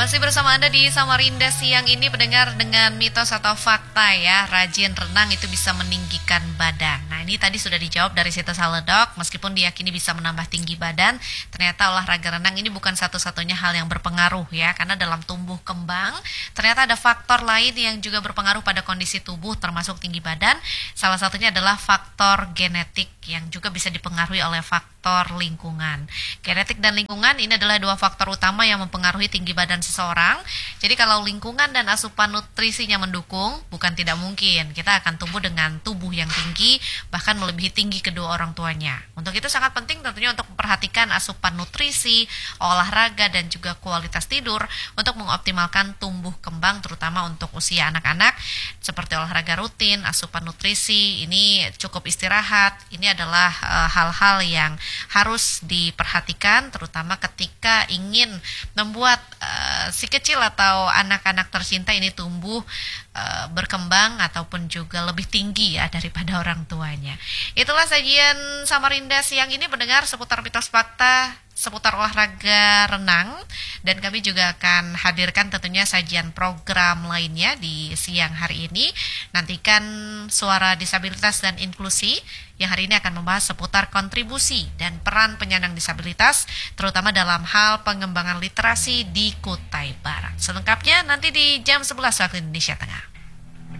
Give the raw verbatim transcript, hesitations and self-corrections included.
Masih bersama Anda di Samarinda siang ini, pendengar, dengan mitos atau fakta ya, rajin renang itu bisa meninggikan badan. Nah, ini tadi sudah dijawab dari situs Halodoc, meskipun diyakini bisa menambah tinggi badan, ternyata olahraga renang ini bukan satu-satunya hal yang berpengaruh ya, karena dalam tumbuh kembang ternyata ada faktor lain yang juga berpengaruh pada kondisi tubuh termasuk tinggi badan. Salah satunya adalah faktor genetik yang juga bisa dipengaruhi oleh faktor lingkungan. Genetik dan lingkungan ini adalah dua faktor utama yang mempengaruhi tinggi badan seseorang. Jadi kalau lingkungan dan asupan nutrisinya mendukung, bukan tidak mungkin kita akan tumbuh dengan tubuh yang tinggi, bahkan melebihi tinggi kedua orang tuanya. Untuk itu sangat penting tentunya untuk memperhatikan asupan nutrisi, olahraga, dan juga kualitas tidur untuk mengoptimalkan tumbuh kembang, terutama untuk usia anak-anak, seperti olahraga rutin, asupan nutrisi, ini cukup istirahat. Ini adalah uh, hal-hal yang harus diperhatikan, terutama ketika ingin membuat uh, si kecil atau anak-anak tercinta ini tumbuh, uh, berkembang ataupun juga lebih tinggi ya daripada orang tuanya. Itulah sajian Samarinda siang ini, mendengar seputar mitos fakta seputar olahraga renang, dan kami juga akan hadirkan tentunya sajian program lainnya di siang hari ini. Nantikan Suara Disabilitas dan Inklusi yang hari ini akan membahas seputar kontribusi dan peran penyandang disabilitas, terutama dalam hal pengembangan literasi di Kutai Barat. Selengkapnya nanti di jam sebelas waktu Indonesia Tengah.